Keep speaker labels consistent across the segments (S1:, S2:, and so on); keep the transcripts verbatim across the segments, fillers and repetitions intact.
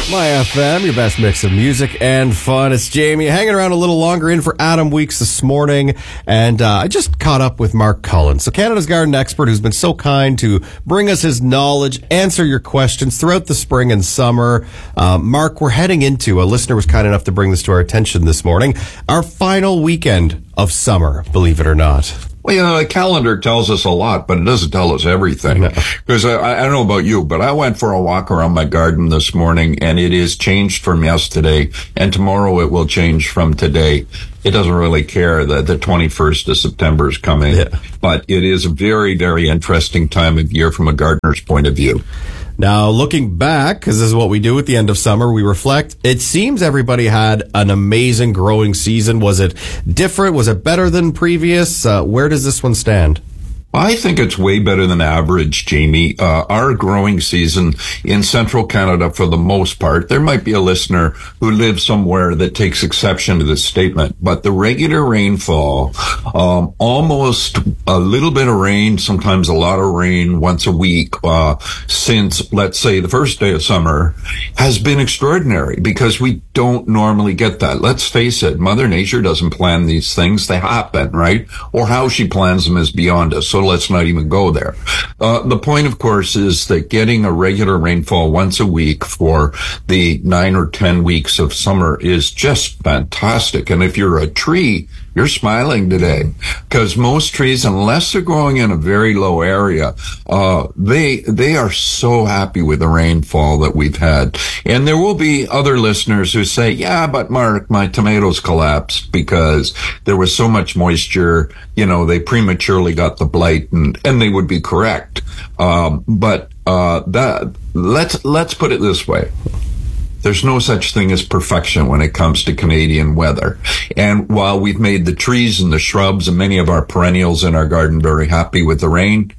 S1: My F M, your best mix of music and fun. It's Jamie hanging around a little longer in for Adam Weeks this morning. And uh, I just caught up with Mark Cullen, so Canada's garden expert who's been so kind to bring us his knowledge, answer your questions throughout the spring and summer. Uh, Mark, we're heading into, a listener was kind enough to bring this to our attention this morning, our final weekend of summer, believe it or not.
S2: Well, you know, the calendar tells us a lot, but it doesn't tell us everything. Because no. I, I don't know about you, but I went for a walk around my garden this morning, and it is changed from yesterday, and tomorrow it will change from today. It doesn't really care that the twenty-first of September is coming, yeah. But it is a very, very interesting time of year from a gardener's point of view.
S1: Now, looking back, because this is what we do at the end of summer, we reflect. It seems everybody had an amazing growing season. Was it different? Was it better than previous? Uh, where does this one stand?
S2: I think it's way better than average, Jamie. Uh, our growing season in central Canada, for the most part, there might be a listener who lives somewhere that takes exception to this statement, but the regular rainfall, um, almost a little bit of rain, sometimes a lot of rain once a week, uh, since, let's say, the first day of summer, has been extraordinary because we don't normally get that. Let's face it, Mother Nature doesn't plan these things. They happen, right? Or how she plans them is beyond us. So let's not even go there. Uh, the point, of course, is that getting a regular rainfall once a week for the nine or ten weeks of summer is just fantastic. And if you're a tree, you're smiling today, because most trees, unless they're growing in a very low area, uh, they, they are so happy with the rainfall that we've had. And there will be other listeners who say, yeah, but Mark, my tomatoes collapsed because there was so much moisture, you know, they prematurely got the blight, and, and they would be correct. Um, but, uh, that, let's, let's put it this way. There's no such thing as perfection when it comes to Canadian weather. And while we've made the trees and the shrubs and many of our perennials in our garden very happy with the rain,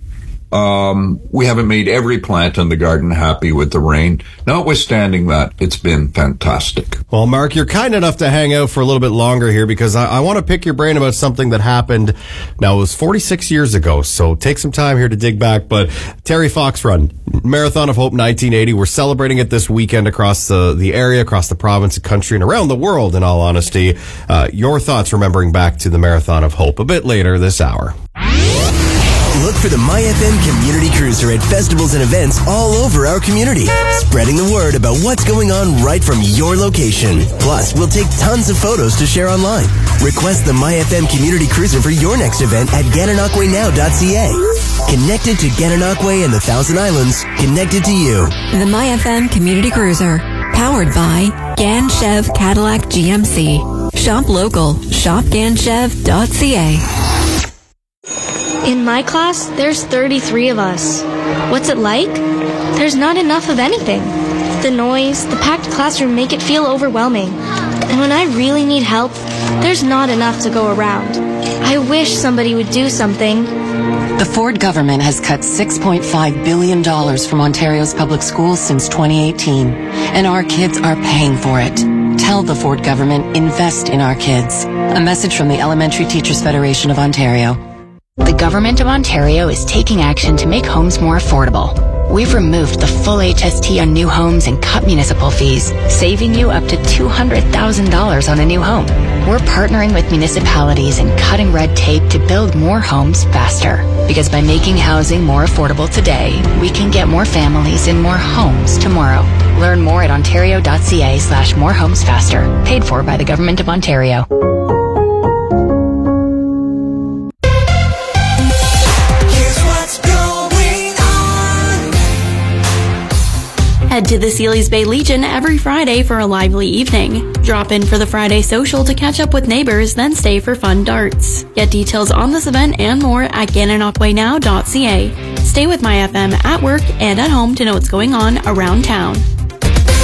S2: um, we haven't made every plant in the garden happy with the rain. Notwithstanding that, it's been fantastic.
S1: Well, Mark, you're kind enough to hang out for a little bit longer here because I, I want to pick your brain about something that happened. Now, it was forty-six years ago, so take some time here to dig back. But Terry Fox Run, Marathon of Hope nineteen eighty, we're celebrating it this weekend across the, the area, across the province, the country, and around the world, in all honesty. Uh, your thoughts remembering back to the Marathon of Hope a bit later this hour.
S3: Look for the My F M Community Cruiser at festivals and events all over our community, spreading the word about what's going on right from your location. Plus, we'll take tons of photos to share online. Request the My F M Community Cruiser for your next event at gananoque now dot c a. Connected to Gananoque and the Thousand Islands, connected to you.
S4: The My F M Community Cruiser, powered by Gan Chev Cadillac G M C. Shop local. shop gan chev dot c a.
S5: In my class, there's thirty-three of us. What's it like? There's not enough of anything. The noise, the packed classroom make it feel overwhelming. And when I really need help, there's not enough to go around. I wish somebody would do something.
S6: The Ford government has cut six point five billion dollars from Ontario's public schools since twenty eighteen, and our kids are paying for it. Tell the Ford government, invest in our kids. A message from the Elementary Teachers Federation of Ontario.
S7: The Government of Ontario is taking action to make homes more affordable. We've removed the full H S T on new homes and cut municipal fees, saving you up to two hundred thousand dollars on a new home. We're partnering with municipalities and cutting red tape to build more homes faster. Because by making housing more affordable today, we can get more families in more homes tomorrow. Learn more at ontario dot c a slash more homes faster. Paid for by the Government of Ontario.
S8: Head to the Sealy's Bay Legion every Friday for a lively evening. Drop in for the Friday social to catch up with neighbors, then stay for fun darts. Get details on this event and more at gananoque now dot c a. Stay with My F M at work and at home to know what's going on around town.